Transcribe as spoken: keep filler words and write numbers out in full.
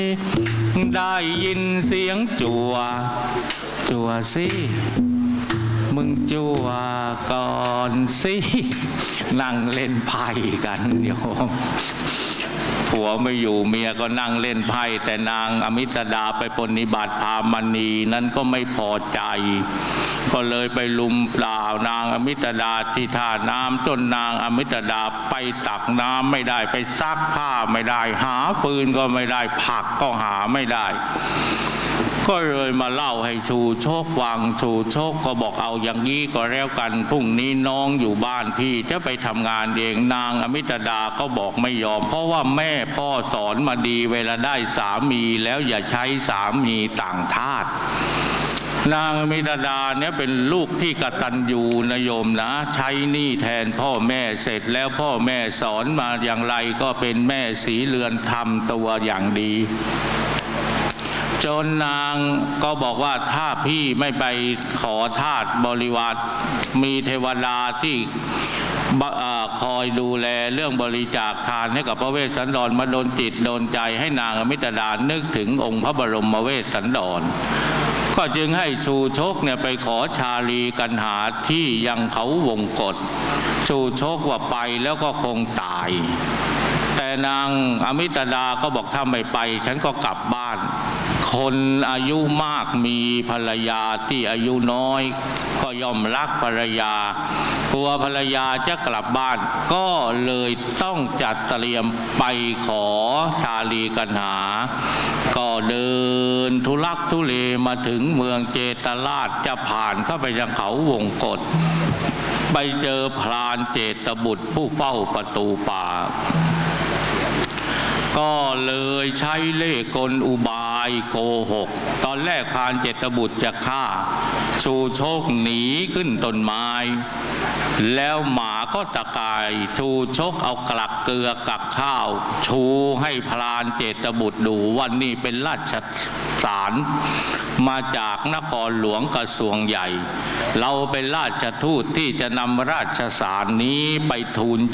ได้ยินเสียงจัวจัวสิมึงจัวก่อนสินั่งเล่นไพ่กันโยมผัวไม่อยู่เมียก็นั่งเล่นไพ่แต่นางอมิตดาไปปฏิบัติพามณีนั้นก็ไม่พอใจก็เลยไปลุมเปล่านางอมิตดาที่ท่าน้ำจนนางอมิตดาไปตักน้ำไม่ได้ไปซักผ้าไม่ได้หาฟืนก็ไม่ได้ผักก็หาไม่ได้ก็เลยมาเล่าให้ชูโชคฟังชูโชคก็บอกเอาอย่างนี้ก็แล้วกันพรุ่งนี้น้องอยู่บ้านพี่จะไปทำงานเองนางอมิตดาก็บอกไม่ยอมเพราะว่าแม่พ่อสอนมาดีเวลาได้สามีแล้วอย่าใช้สามีต่างทาสนางอมิตดาเนี่ยเป็นลูกที่กตัญญูนะโยมนะใช้หนี้แทนพ่อแม่เสร็จแล้วพ่อแม่สอนมาอย่างไรก็เป็นแม่สีเรือนทำตัวอย่างดีจนนางก็บอกว่าถ้าพี่ไม่ไปขอทาสบริวารมีเทวดาที่คอยดูแลเรื่องบริจาคทานให้กับพระเวสสันดรมาโดนจิตโดนใจให้นางอมิตดานึกถึงองค์พระบรมเวสสันดรก็จึงให้ชูชกเนี่ยไปขอชาลีกันหาที่ยังเขาวงกฏชูชกว่าไปแล้วก็คงตายแต่นางอมิตดาก็บอกถ้าไม่ไปฉันก็กลับบ้านคนอายุมากมีภรรยาที่อายุน้อยก็ย่อมรักภรรยากลัวภรรยาจะกลับบ้านก็เลยต้องจัดเตรียมไปขอชาลีกันหาก็เดินทุลักทุเลมาถึงเมืองเจตราชจะผ่านเข้าไปยังเขาวงกฏไปเจอพรานเจตบุตรผู้เฝ้าประตูป่าก็เลยใช้เล่ห์กลอุบายโกหกตอนแรกพรานเจตบุตรจะฆ่าชูโชคหนีขึ้นต้นไม้แล้วหมาก็ตะกายชูชกเอากลักเกลือกักข้าวชูให้พรานเจตบุตรดูวันนี้เป็นราชสารมาจากนครหลวงกระทรวงใหญ่เราเป็นราชทูตที่จะนำราชสารนี้ไปทูล